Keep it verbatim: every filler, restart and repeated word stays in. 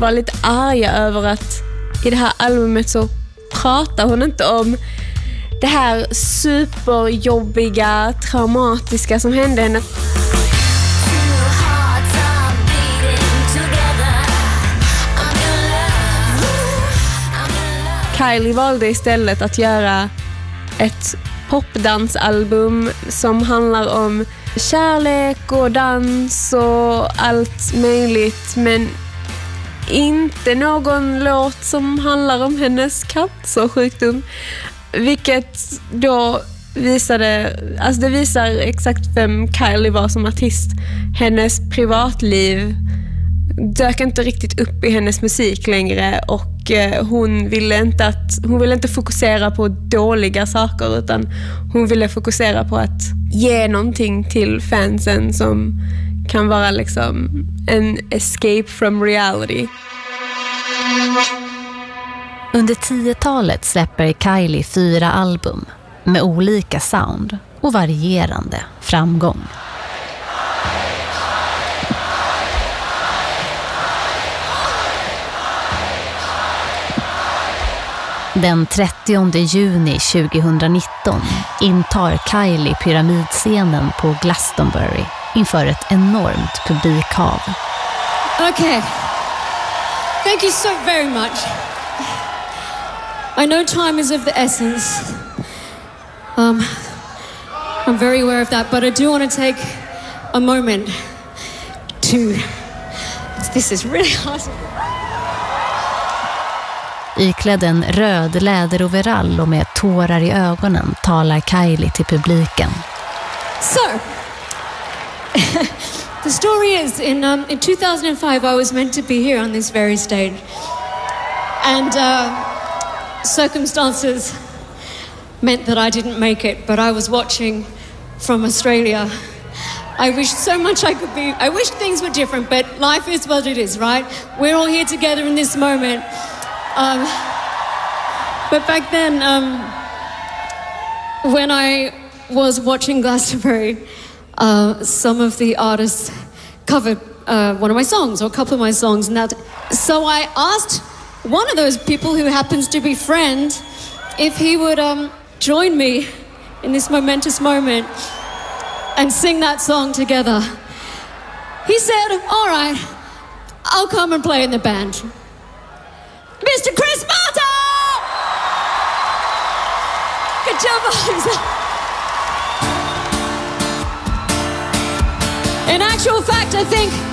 var lite arga över att i det här albumet så pratar hon inte om det här superjobbiga, traumatiska som hände henne. Kylie valde istället att göra ett popdansalbum som handlar om kärlek och dans och allt möjligt, men inte någon låt som handlar om hennes cancersjukdom, vilket då visade, alltså det visar exakt vem Kylie var som artist. Hennes privatliv dök inte riktigt upp i hennes musik längre, och eh, hon ville inte att hon ville inte fokusera på dåliga saker, utan hon ville fokusera på att ge någonting till fansen som kan vara liksom en escape from reality. Under tiotalet släpper Kylie fyra album med olika sound och varierande framgång. Den trettionde juni tjugohundranitton intar Kylie pyramidscenen på Glastonbury inför ett enormt publikhav. Okay. Thank you so very much. I know time is of the essence. Um, I'm very aware of that, but I do want to take a moment to... This is really awesome. Iklädd en röd läderoverall och med tårar i ögonen talar Kylie till publiken. So, the story is, in, um, in two thousand five I was meant to be here on this very stage. And uh, circumstances meant that I didn't make it, but I was watching from Australia. I wish so much I could be, I wish things were different, but life is what it is, right? We're all here together in this moment. Um, but back then, um, when I was watching Glastonbury, uh, some of the artists covered uh, one of my songs, or a couple of my songs, and that. So I asked one of those people who happens to be friend if he would um, join me in this momentous moment and sing that song together. He said, "All right, I'll come and play in the band." Mister Chris Martin! Good job, in actual fact, I think